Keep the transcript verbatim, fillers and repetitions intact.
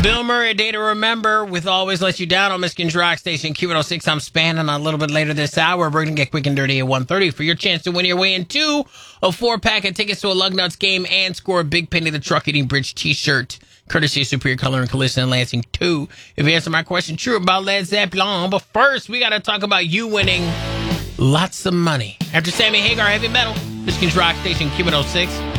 Bill Murray, A Day to Remember, with Always Let You Down on Michigan's Rock Station, Q one oh six. I'm spanning a little bit later this hour. We're going to get quick and dirty at one thirty for your chance to win your way into a four-pack of tickets to a Lugnuts game and score a Big Penny the Truck Eating Bridge t-shirt, courtesy of Superior Color and Collision in Lansing, two. If you answer my question true about Led Zeppelin. But first, we got to talk about you winning lots of money. After Sammy Hagar, Heavy Metal, Michigan's Rock Station, Q one oh six.